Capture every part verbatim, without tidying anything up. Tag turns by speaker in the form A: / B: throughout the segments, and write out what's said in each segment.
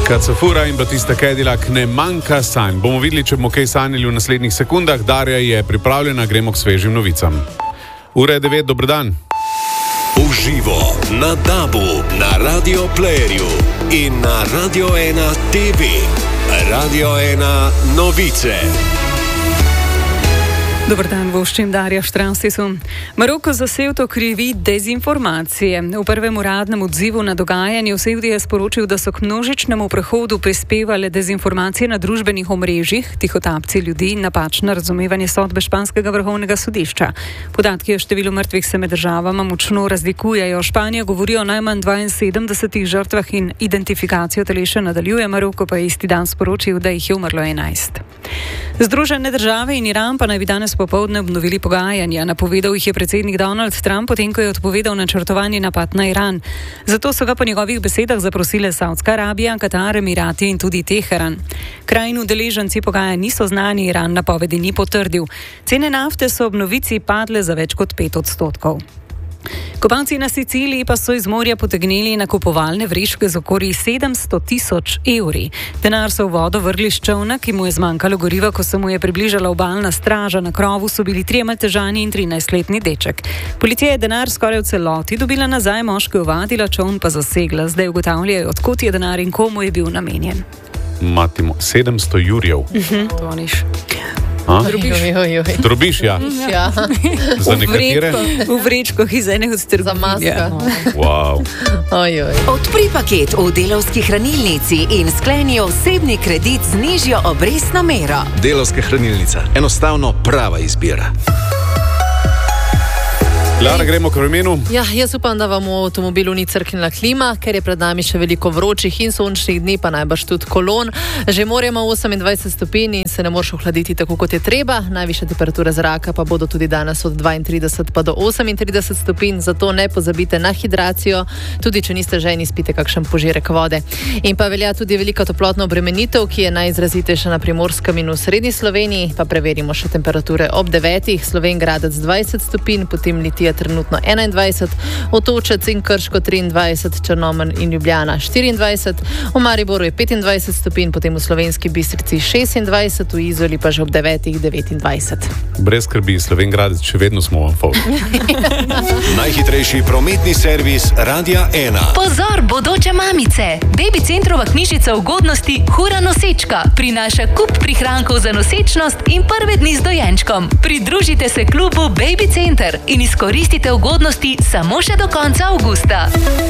A: Kacafura in Batista Cadillac, ne manjka sanj. Bomo videli, če bomo kaj sanjali v naslednjih sekundah. Darja je pripravljena, gremo k svežim novicam. Ura je devet, dober dan.
B: Uživo na Dabu, na Radio Playerju in na Radio ena T V. Radio ena novice.
C: Dobar dan, voščim Darja Štransisu. Maroko za Sevto krivi dezinformacije. V prvem uradnem odzivu na dogajanje v Sevdi je sporočil, da so k množičnemu prehodu prispevale dezinformacije na družbenih omrežjih, tihotapci ljudi in napačno razumevanje sodbe španskega vrhovnega sodišča. Podatki o številu mrtvih se med državama močno razlikujejo. Španija govori o najmanj dvainsedemdesetih žrtvah in identifikacijo teleša nadaljuje. Maroko pa je isti dan sporočil, da jih je umrlo enajst. Združene države in Iran pa naj bi danes popovdne obnovili pogajanja. Napovedal jih je predsednik Donald Trump, potem ko je odpovedal načrtovani napad na Iran. Zato so ga po njegovih besedah zaprosile Saudska Arabija, Katar, Emirati in tudi Teheran. Kraj in udeleženci pogajanj niso znani, Iran napovedi ni potrdil. Cene nafte so ob novici padle za več kot pet odstotkov. Kopanci na Siciliji pa so iz morja potegnili nakupovalne vrečke z okoli sedemsto tisoč evri. Denar so v vodo vrgli s čolna, ki mu je zmanjkalo goriva, ko se mu je približala obalna straža. Na krovu so bili trije Maltežani in trinajstletni deček. Policija je denar skoraj v celoti dobila nazaj, moški ovadila, čoln pa zasegla. Zdaj ugotavljajo, odkot je denar in komu je bil namenjen.
A: Matimo, sedemsto jurjev.
C: Mhm, to niš.
A: Drobiš? Drobiš, ja.
D: Ja.
A: Za nekatere?
C: V vrečkoh iz ene od trgovin.
D: Za maska.
A: Wow.
D: Oj, oj.
E: Odpri paket v Delavski hranilnici in skleni osebni kredit z nižjo obrestno mero.
F: Delavska hranilnica. Enostavno prava izbira.
A: Lara, gremo k vremenu.
D: Ja, jaz upam, da vam v avtomobilu ni crknila klima, ker je pred nami še veliko vročih in sončnih dni, pa najbrž tudi kolon. Že morje ima osemindvajset stopinj in se ne moreš ohladiti tako, kot je treba. Najvišje temperature zraka pa bodo tudi danes od dvaintrideset pa do osemintrideset stopinj, zato ne pozabite na hidracijo, tudi če niste žejni, spite kakšen požirek vode. In pa velja tudi velika toplotna obremenitev, ki je najizrazitejša na Primorskem in v srednji Sloveniji. Pa preverimo še temperature ob devetih. Slovenj Gradec dvajset stopinj, potem Litija trenutno enaindvajset, Otočec in Krško triindvajset, Črnomelj in Ljubljana štiriindvajset, v Mariboru je petindvajset stopinj, potem v Slovenski Bistrici šestindvajset, v Izoli pa že ob devetih devetindvajset.
A: Brez skrbi, Slovenj Gradec, še vedno smo vam fol.
B: Najhitrejši prometni servis Radia ena.
G: Pozor, bodoče mamice! Baby Centrova knjižica ugodnosti Hura nosečka prinaša kup prihrankov za nosečnost in prve dni z dojenčkom. Pridružite se klubu Baby Center in izkoristite ugodnosti samo še do konca avgusta.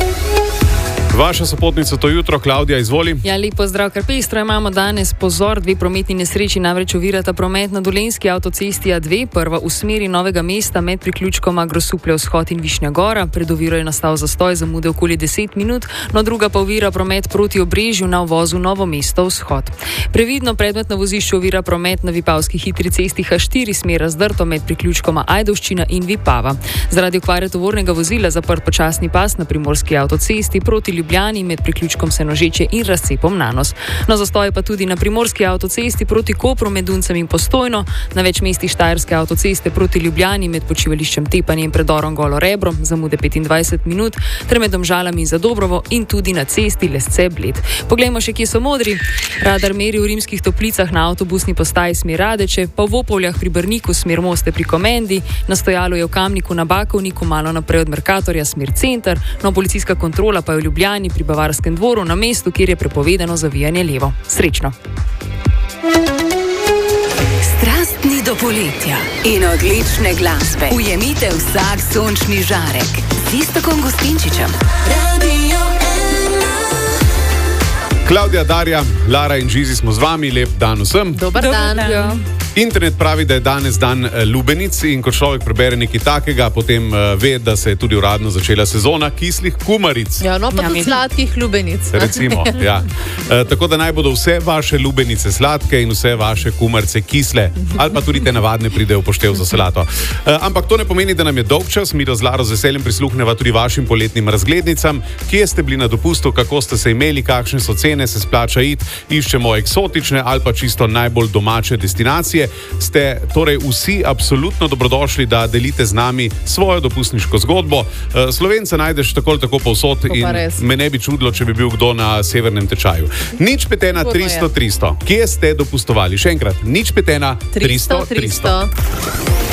A: Vaša sopotnica to jutro, Klavdija, izvoli.
C: Ja, lep pozdrav, kar pestro imamo danes. Pozor, dve prometni nesreči namreč ovirata promet na Dolenjski avtocesti A dve, prva v smeri Novega mesta med priključkoma Grosuplje vzhod in Višnja Gora. Pred oviro je nastal zastoj, zamude okoli deset minut, no druga pa ovira promet proti Obrežju na uvozu Novo mesto vzhod. Previdno, predmet na vozišču ovira promet na Vipavski hitri cesti H štiri, smer razdrto med priključkoma Ajdovščina in Vipava. Zaradi okvare tovornega vozila zaprt počasni pas na Primorski avtocesti proti Ljubljani med priključkom Senožeče in razcepom Nanos. No, zastoj pa tudi na Primorski avtocesti proti Kopru med Duncem in Postojno, na več mestih Štajerske avtoceste proti Ljubljani med počivališčem Tepanje in predorom Golo Rebro, zamude petindvajset minut, ter med Domžalami za Dobrovo in tudi na cesti Lesce Bled. Poglejmo še, kje so modri. Radar meri v Rimskih Toplicah na avtobusni postaji smer Radeče, pa v Vopolljah pri Brniku smer Moste pri Komendi, na stojalu je v Kamniku na Bakovniku, malo naprej od Merkatorja smer Center, no policijska kontrola pa je v Ljubljani pri Bavarskem dvoru na mestu, kjer je prepovedano zavijanje levo. Srečno!
E: Strastni do poletja in odlične glasbe. Ujemite vsak sončni žarek z Iztokom Gostinčičem. Radio ena.
A: Klavdija, Darja, Lara in Žizi smo z vami. Lep dan vsem.
D: Dobar dan.
C: Dobar dan.
A: Internet pravi, da je danes dan lubenic in ko človek prebere nekaj takega, potem uh, ve, da se je tudi uradno začela sezona kislih kumaric.
D: Ja, no pa tudi sladkih lubenic.
A: Recimo, ja. Uh, tako da naj bodo vse vaše lubenice sladke in vse vaše kumarce kisle. Ali pa tudi te navadne pridejo poštev za salato. Uh, ampak to ne pomeni, da nam je dolg čas. Mi z Laro z veseljem prisluhneva tudi vašim poletnim razglednicam. Kje ste bili na dopustu, kako ste se imeli, kakšne so cene, se splača iti, iščemo eksotične ali pa čisto najbolj domače destinacije. destinacije, ste torej vsi absolutno dobrodošli, da delite z nami svojo dopustniško zgodbo. Slovenca najdeš tako ali tako povsod in me ne bi čudilo, če bi bil kdo na severnem tečaju. Nič petena tristo tristo. Kje ste dopustovali? Še enkrat, nič petena tristo tristo.